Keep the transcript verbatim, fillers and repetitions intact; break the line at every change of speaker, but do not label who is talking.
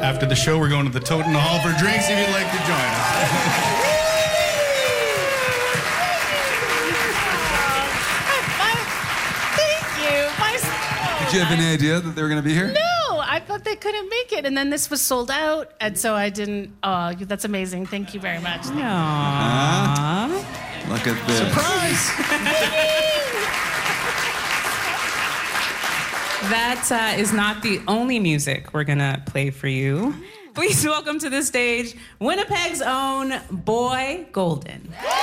After the show, we're going to the Toten Hall for drinks if you'd like to join us.
Did you have any idea that they were going to be here?
No, I thought they couldn't make it, and then this was sold out, and so I didn't. Oh, that's amazing. Thank you very much.
Aww.
Uh, look at this.
Surprise!
That uh, is not the only music we're going to play for you. Please welcome to the stage Winnipeg's own Boy Golden.